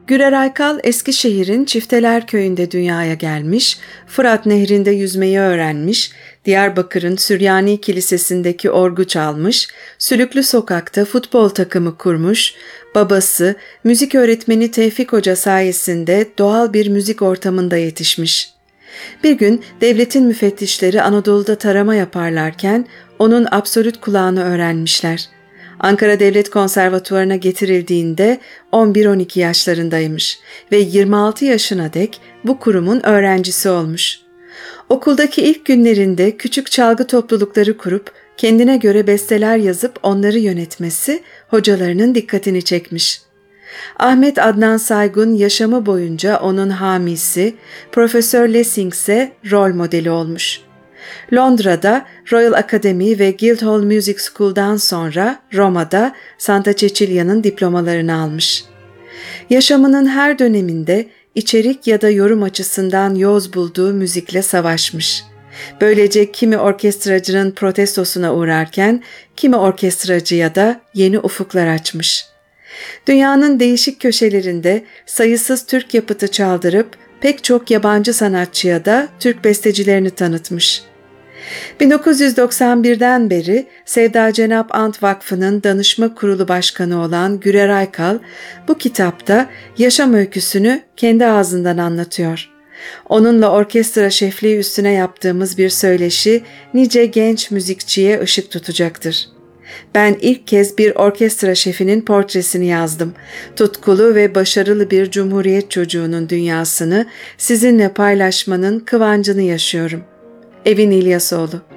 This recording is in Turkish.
Gürer Aykal, Eskişehir'in Çifteler Köyü'nde dünyaya gelmiş, Fırat Nehri'nde yüzmeyi öğrenmiş, Diyarbakır'ın Süryani Kilisesi'ndeki orgu çalmış, Sülüklü Sokak'ta futbol takımı kurmuş, babası, müzik öğretmeni Tevfik Hoca sayesinde doğal bir müzik ortamında yetişmiş. Bir gün devletin müfettişleri Anadolu'da tarama yaparlarken onun absolut kulağını öğrenmişler. Ankara Devlet Konservatuvarı'na getirildiğinde 11-12 yaşlarındaymış ve 26 yaşına dek bu kurumun öğrencisi olmuş. Okuldaki ilk günlerinde küçük çalgı toplulukları kurup kendine göre besteler yazıp onları yönetmesi hocalarının dikkatini çekmiş. Ahmet Adnan Saygun yaşamı boyunca onun hamisi, Profesör Lessing ise rol modeli olmuş. Londra'da Royal Academy ve Guildhall Music School'dan sonra Roma'da Santa Cecilia'nın diplomalarını almış. Yaşamının her döneminde içerik ya da yorum açısından yoz bulduğu müzikle savaşmış. Böylece kimi orkestracının protestosuna uğrarken kimi orkestracıya da yeni ufuklar açmış. Dünyanın değişik köşelerinde sayısız Türk yapıtı çaldırıp pek çok yabancı sanatçıya da Türk bestecilerini tanıtmış. 1991'den beri Sevda Cenap Ant Vakfı'nın danışma kurulu başkanı olan Gürer Aykal bu kitapta yaşam öyküsünü kendi ağzından anlatıyor. Onunla orkestra şefliği üstüne yaptığımız bir söyleşi nice genç müzikçiye ışık tutacaktır. Ben ilk kez bir orkestra şefinin portresini yazdım. Tutkulu ve başarılı bir cumhuriyet çocuğunun dünyasını sizinle paylaşmanın kıvancını yaşıyorum. Evin İlyasoğlu.